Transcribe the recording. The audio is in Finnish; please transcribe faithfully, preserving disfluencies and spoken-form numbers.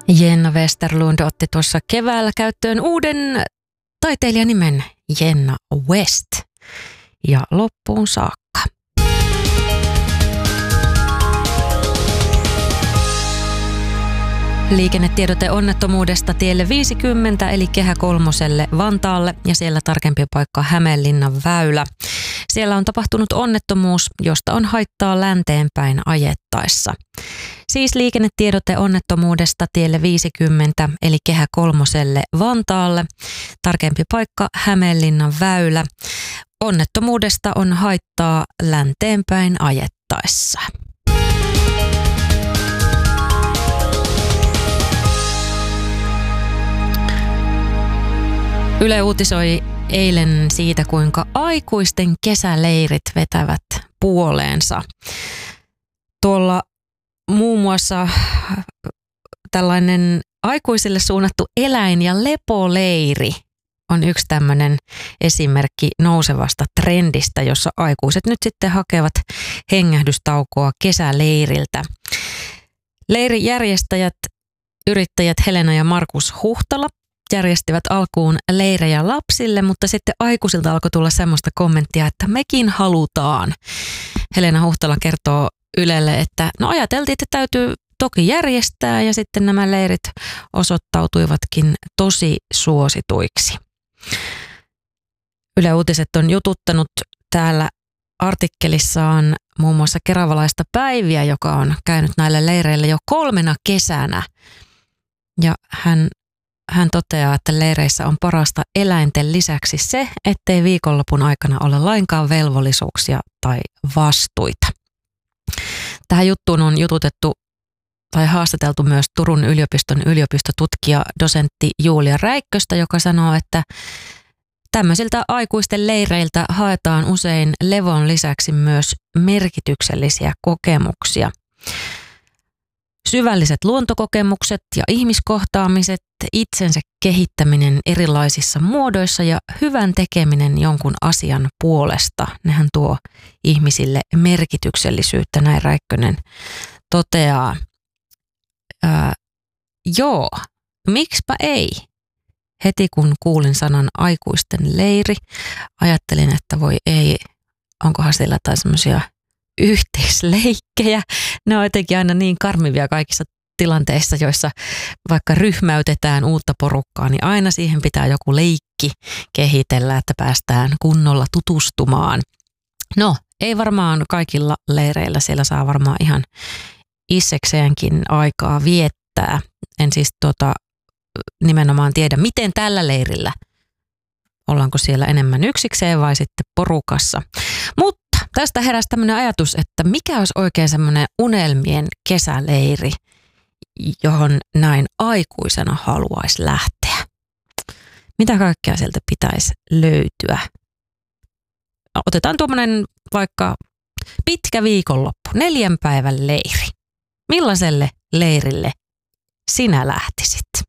Jenna Westerlund otti tuossa keväällä käyttöön uuden taiteilijanimen Jenna West ja loppuun saakka. Liikennetiedote onnettomuudesta tielle viisikymmentä eli Kehä kolmoselle Vantaalle ja siellä tarkempi paikka Hämeenlinnan väylä. Siellä on tapahtunut onnettomuus, josta on haittaa länteenpäin ajettaessa. Siis liikennetiedote onnettomuudesta tielle viisikymmentä eli Kehä kolmoselle Vantaalle. Tarkempi paikka Hämeenlinnan väylä. Onnettomuudesta on haittaa länteenpäin ajettaessa. Yle uutisoi eilen siitä, kuinka aikuisten kesäleirit vetävät puoleensa. Tuolla muun muassa tällainen aikuisille suunnattu eläin- ja lepoleiri on yksi tämmöinen esimerkki nousevasta trendistä, jossa aikuiset nyt sitten hakevat hengähdystaukoa kesäleiriltä. Leirijärjestäjät, yrittäjät Helena ja Markus Huhtala järjestivät alkuun leirejä lapsille, mutta sitten aikuisilta alkoi tulla semmoista kommenttia, että mekin halutaan. Helena Huhtala kertoo Ylelle, että no ajateltiin, että täytyy toki järjestää ja sitten nämä leirit osoittautuivatkin tosi suosituiksi. Yle Uutiset on jututtanut täällä artikkelissaan muun muassa keravalaista Päiviä, joka on käynyt näille leireille jo kolmena kesänä. Ja hän Hän toteaa, että leireissä on parasta eläinten lisäksi se, ettei viikonlopun aikana ole lainkaan velvollisuuksia tai vastuita. Tähän juttuun on jututettu tai haastateltu myös Turun yliopiston yliopistotutkija dosentti Julia Räikköstä, joka sanoo, että tämmöisiltä aikuisten leireiltä haetaan usein levon lisäksi myös merkityksellisiä kokemuksia. Syvälliset luontokokemukset ja ihmiskohtaamiset, itsensä kehittäminen erilaisissa muodoissa ja hyvän tekeminen jonkun asian puolesta, nehän tuo ihmisille merkityksellisyyttä, näin Räikkönen toteaa. Ää, joo, miksipä ei? Heti kun kuulin sanan aikuisten leiri, ajattelin, että voi ei, onkohan siellä jotain semmoisia yhteisleikkejä. Ne on jotenkin aina niin karmivia kaikissa tilanteissa, joissa vaikka ryhmäytetään uutta porukkaa, niin aina siihen pitää joku leikki kehitellä, että päästään kunnolla tutustumaan. No, ei varmaan kaikilla leireillä, siellä saa varmaan ihan itsekseenkin aikaa viettää. En siis tota, nimenomaan tiedä, miten tällä leirillä, ollaanko siellä enemmän yksikseen vai sitten porukassa. Mutta tästä heräsi tämmöinen ajatus, että mikä olisi oikein semmoinen unelmien kesäleiri, johon näin aikuisena haluaisi lähteä. Mitä kaikkea sieltä pitäisi löytyä? Otetaan tuommoinen vaikka pitkä viikonloppu, neljän päivän leiri. Millaiselle leirille sinä lähtisit?